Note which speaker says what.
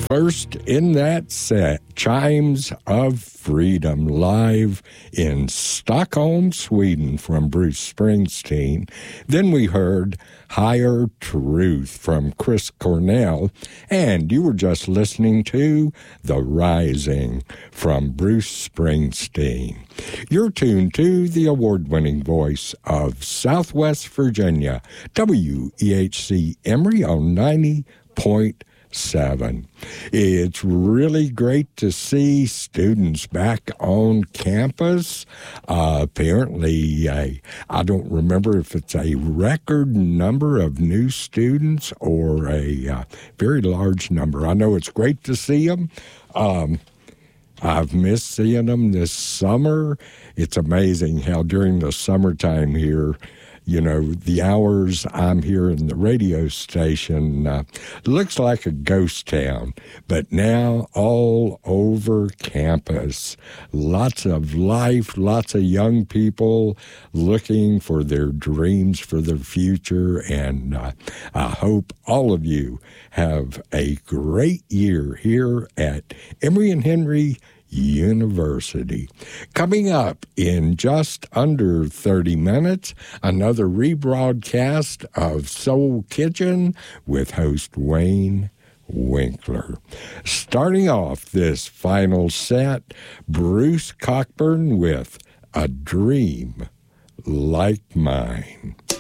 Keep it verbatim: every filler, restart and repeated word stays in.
Speaker 1: First in that set, Chimes of Freedom, live in Stockholm, Sweden, from Bruce Springsteen. Then we heard Higher Truth from Chris Cornell, and you were just listening to The Rising from Bruce Springsteen. You're tuned to the award-winning voice of Southwest Virginia, W E H C Emory on ninety point seven. It's really great to see students back on campus. Uh, apparently, I, I don't remember if it's a record number of new students or a uh, very large number. I know it's great to see them. Um, I've missed seeing them this summer. It's amazing how during the summertime here, you know, the hours I'm here in the radio station uh, looks like a ghost town, but now all over campus, lots of life, lots of young people looking for their dreams for their future, and uh, I hope all of you have a great year here at Emory and Henry University. Coming up in just under thirty minutes, another rebroadcast of Soul Kitchen with host Wayne Winkler. Starting off this final set, Bruce Cockburn with A Dream Like Mine.